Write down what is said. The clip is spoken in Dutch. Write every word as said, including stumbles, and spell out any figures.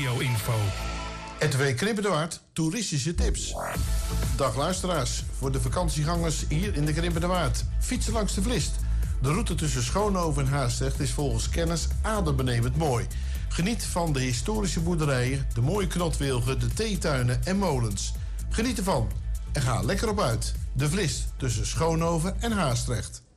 regio-info. Edwin Krimpen-de-Waard, toeristische tips. Dag luisteraars, voor de vakantiegangers hier in de Krimpen-de-Waard. Fietsen langs de Vlist. De route tussen Schoonhoven en Haastrecht is volgens kennis adembenemend mooi. Geniet van de historische boerderijen, de mooie knotwilgen, de theetuinen en molens. Geniet ervan en ga lekker op uit. De Vlist tussen Schoonhoven en Haastrecht.